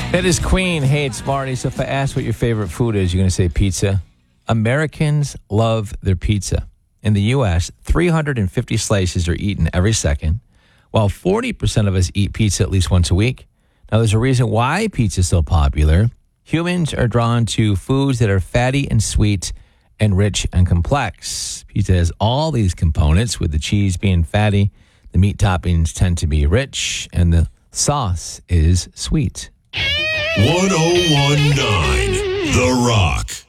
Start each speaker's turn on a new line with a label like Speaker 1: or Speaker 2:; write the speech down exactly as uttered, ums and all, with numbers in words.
Speaker 1: It is Queen. Hey, it's Marty. So if I ask what your favorite food is, you're going to say pizza. Americans love their pizza. In the U S, three hundred fifty slices are eaten every second, while forty percent of us eat pizza at least once a week. Now, there's a reason why pizza is so popular. Humans are drawn to foods that are fatty and sweet and rich and complex. Pizza has all these components, with the cheese being fatty, the meat toppings tend to be rich, and the sauce is sweet.
Speaker 2: ten nineteen The Rock.